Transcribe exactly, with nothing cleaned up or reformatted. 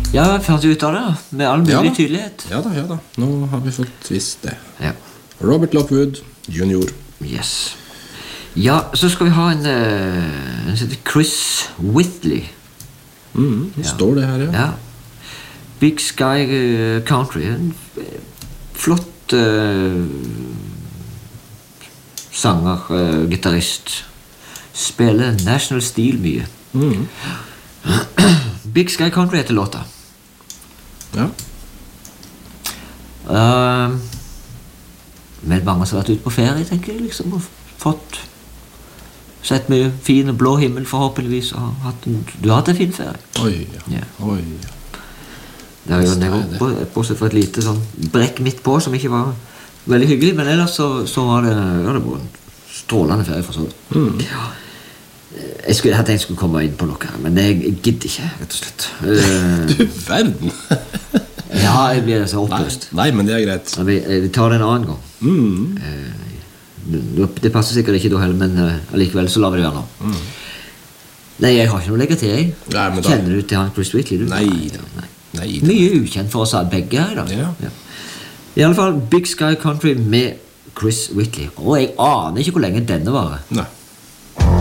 Ja, jeg fant ut av det, med all mulig Ja da. tydelighet. Ja da, ja da. Nå har vi fått visst det. Ja. Robert Lockwood junior. Yes. Ja, så skal vi ha en, uh, en som heter Chris Whitley. Mm, det Ja. står det her, ja. Ja. Big Sky uh, Country. En flott uh, sanger, uh, gitarist. Spiller National Steel mye. Mm. Big Sky Country heter låta. Ja. Uh, Vel mange som har vært ute på ferie, tenker jeg, liksom, og fått sett mye fin og blå himmel forhåpentligvis, og hatt en, du har hatt en fin ferie. Oi, ja. Ja. Oi, ja. Det har jo Visst jeg er også, bortsett fra et lite sånn brekk midt på, som ikke var veldig hyggelig, men ellers så, så var det, ja, det var en strålende ferie for så vidt. Mm. Ja. Jeg skulle, jeg hadde tenkt jeg skulle komme inn på noe her, men jeg, jeg gidder ikke, rett og slett. Uh, Du verden. ja, jeg blir så Nei, oppløst. nei, men det er greit. Ja, vi, vi tar det en annen gang. Mm. Det, det passer sikkert ikke da heller, men uh, allikevel så lar vi det være nå. Mm. Nei, jeg har ikke noe å legge til, jeg. Nei, men da- Kjenner du til han Chris Whitley? Du? Nei, nei. nei. Mye ukjent for oss alle begge her i dag. Ja. Ja. I alle fall Big Sky Country med Chris Whitley. Og jeg aner ikke hvor lenge denne varer. Nei.